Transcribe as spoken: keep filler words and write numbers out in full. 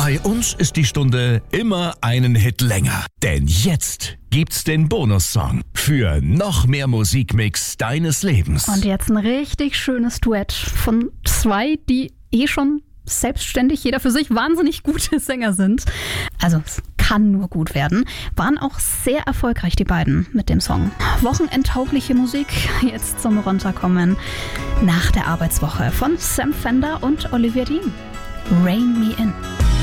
Bei uns ist die Stunde immer einen Hit länger. Denn jetzt gibt's den Bonussong für noch mehr Musikmix deines Lebens. Und jetzt ein richtig schönes Duett von zwei, die eh schon selbstständig, jeder für sich, wahnsinnig gute Sänger sind. Also es kann nur gut werden. Waren auch sehr erfolgreich, die beiden, mit dem Song. Wochenendtaugliche Musik, jetzt zum Runterkommen nach der Arbeitswoche von Sam Fender und Olivia Dean. Rain Me In.